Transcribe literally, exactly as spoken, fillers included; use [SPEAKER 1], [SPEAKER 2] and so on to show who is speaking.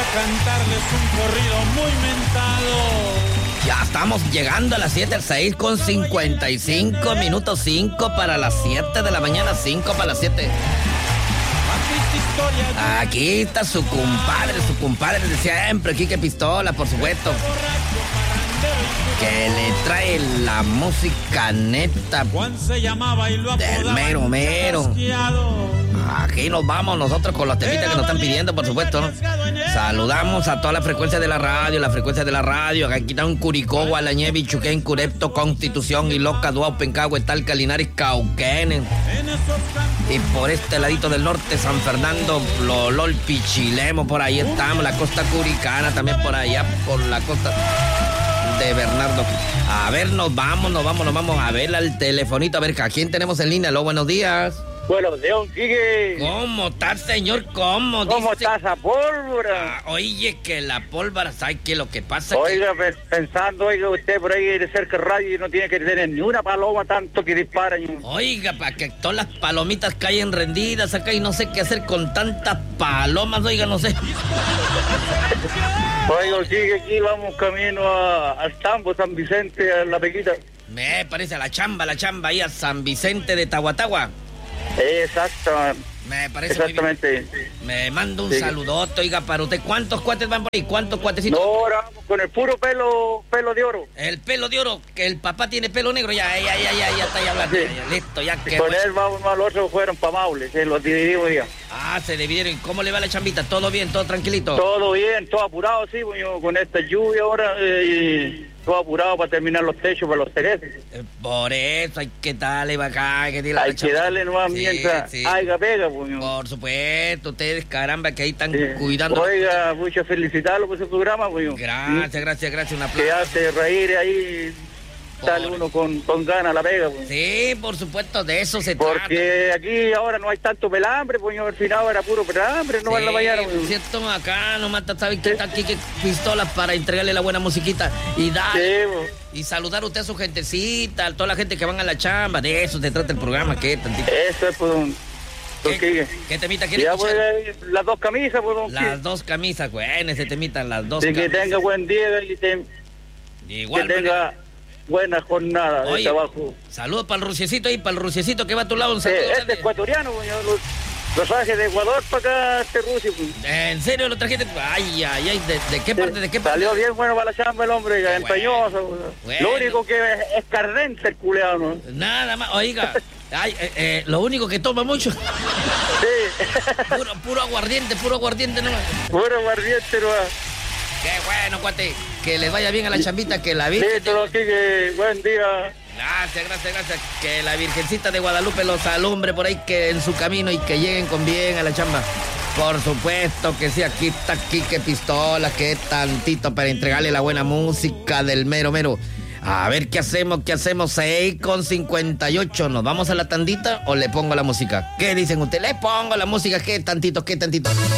[SPEAKER 1] cantarles un corrido muy mentado.
[SPEAKER 2] Ya estamos llegando a las siete, el seis con cincuenta y cinco minutos, cinco para las siete de la mañana, cinco para las siete. Aquí está su compadre, su compadre de siempre, Quique Pistola, por supuesto. Que le trae la música neta del mero mero. Aquí nos vamos nosotros con los temitas que nos están pidiendo, por supuesto, ¿no? Saludamos a toda la frecuencia de la radio, la frecuencia de la radio. Aquí está un Curicó, Gualañevi, Chuquén, Curepto, Constitución, Iloca, Duau, Pencagüe, Talca, Linares, Cauquenes. Y por este ladito del norte, San Fernando, Lolol, Pichilemo, por ahí estamos. La costa curicana también por allá, por la costa de Bernardo. A ver, nos vamos, nos vamos, nos vamos a ver al telefonito. A ver, ¿a quién tenemos en línea? Aló, buenos días.
[SPEAKER 3] Bueno, León, Quique.
[SPEAKER 2] ¿Cómo estás, señor? ¿Cómo?
[SPEAKER 3] ¿Cómo
[SPEAKER 2] dice?
[SPEAKER 3] estás a pólvora?
[SPEAKER 2] Ah, oye, que la pólvora, ¿sabes qué? Lo que pasa
[SPEAKER 3] Oiga,
[SPEAKER 2] que...
[SPEAKER 3] pensando, oiga, usted por ahí de cerca de radio y no tiene que tener ni una paloma tanto que disparan.
[SPEAKER 2] Oiga, para que todas las palomitas caigan rendidas acá y no sé qué hacer con tantas palomas, oiga, no sé.
[SPEAKER 3] Oiga, sigue aquí, vamos camino a, al Tambo, San Vicente, a La Pequita.
[SPEAKER 2] Me parece a la chamba, la chamba ahí a San Vicente de Tahuatahua.
[SPEAKER 3] Exacto.
[SPEAKER 2] Me parece
[SPEAKER 3] Exactamente.
[SPEAKER 2] muy bien. Me mando un
[SPEAKER 3] sí.
[SPEAKER 2] saludote, oiga, para usted. ¿Cuántos cuates van por ahí? ¿Cuántos cuatecitos?
[SPEAKER 3] No, ahora vamos con el puro pelo pelo de oro.
[SPEAKER 2] El pelo de oro, que el papá tiene pelo negro, ya, ya, ya, ya, ya está ya hablando.
[SPEAKER 3] Sí.
[SPEAKER 2] Ya, ya, listo, ya que...
[SPEAKER 3] Con
[SPEAKER 2] bueno.
[SPEAKER 3] él vamos, los otros fueron pa' Maule, se los dividimos ya.
[SPEAKER 2] Ah, se dividieron. ¿Cómo le va la chambita? ¿Todo bien? ¿Todo tranquilito?
[SPEAKER 3] Todo bien, todo apurado, sí, pues, yo, con esta lluvia ahora, eh, todo apurado para terminar los techos para los cereces.
[SPEAKER 2] Eh, por eso hay que darle bacán, que
[SPEAKER 3] Hay que darle nomás
[SPEAKER 2] sí,
[SPEAKER 3] mientras
[SPEAKER 2] sí.
[SPEAKER 3] haya pega, pues. yo.
[SPEAKER 2] Por supuesto, ustedes, caramba, que ahí están
[SPEAKER 3] Sí.
[SPEAKER 2] cuidando.
[SPEAKER 3] Oiga, mucho felicitarlo por ese programa, pues. yo.
[SPEAKER 2] Gracias, gracias, gracias, un
[SPEAKER 3] Que
[SPEAKER 2] aplauso.
[SPEAKER 3] hace reír ahí, sale
[SPEAKER 2] Por-
[SPEAKER 3] uno con, con ganas a la pega, pues.
[SPEAKER 2] Sí, por supuesto, de eso se trata.
[SPEAKER 3] Porque aquí ahora no hay tanto pelambre, pues yo al final era puro pelambre, no
[SPEAKER 2] Sí,
[SPEAKER 3] en la mañana.
[SPEAKER 2] por
[SPEAKER 3] pues.
[SPEAKER 2] cierto, acá nomás sabe que está aquí que pistolas para entregarle la buena musiquita y dar
[SPEAKER 3] Sí, pues.
[SPEAKER 2] y saludar a usted a su gentecita, a toda la gente que van a la chamba. De eso se trata el programa, que tantito.
[SPEAKER 3] Eso es, pues, don, don
[SPEAKER 2] ¿Qué,
[SPEAKER 3] Quique.
[SPEAKER 2] qué temita quiere
[SPEAKER 3] Ya,
[SPEAKER 2] escuchar?
[SPEAKER 3] pues, las dos camisas, pues, don
[SPEAKER 2] Las
[SPEAKER 3] Quique.
[SPEAKER 2] dos camisas, güey, ese temita, las dos
[SPEAKER 3] Sí, que
[SPEAKER 2] camisas.
[SPEAKER 3] tenga buen día y te-
[SPEAKER 2] Igual,
[SPEAKER 3] que tenga buena jornada de
[SPEAKER 2] Oye,
[SPEAKER 3] trabajo.
[SPEAKER 2] saludos para el ruciecito ahí, para el ruciecito que va a tu lado. Un
[SPEAKER 3] Sí,
[SPEAKER 2] saludo
[SPEAKER 3] este
[SPEAKER 2] grande.
[SPEAKER 3] es ecuatoriano, pues, yo lo, lo traje de Ecuador para acá, este Rusia. Pues.
[SPEAKER 2] ¿En serio lo trajiste? Ay, ay, ay, ¿de, de qué parte? ¿De qué parte?
[SPEAKER 3] Salió bien bueno para la chamba el hombre,
[SPEAKER 2] Qué
[SPEAKER 3] empeñoso.
[SPEAKER 2] bueno.
[SPEAKER 3] pues. Lo único que es, es cardente el culeado, ¿no?
[SPEAKER 2] Nada más, oiga, ay, eh, eh, lo único que toma mucho,
[SPEAKER 3] Sí,
[SPEAKER 2] puro, puro aguardiente, puro aguardiente nomás.
[SPEAKER 3] puro aguardiente, ¿no?
[SPEAKER 2] Qué bueno, cuate, que le vaya bien a la chambita, que la Virgen...
[SPEAKER 3] Listo, aquí que buen día.
[SPEAKER 2] Gracias, gracias, gracias, que la Virgencita de Guadalupe los alumbre por ahí que en su camino y que lleguen con bien a la chamba. Por supuesto que sí, aquí está Quique Pistola, que es tantito para entregarle la buena música del mero mero. A ver qué hacemos, qué hacemos, seis con cincuenta y ocho. ¿Nos vamos a la tandita o le pongo la música? ¿Qué dicen ustedes? Le pongo la música, ¿qué tantito, qué tantito?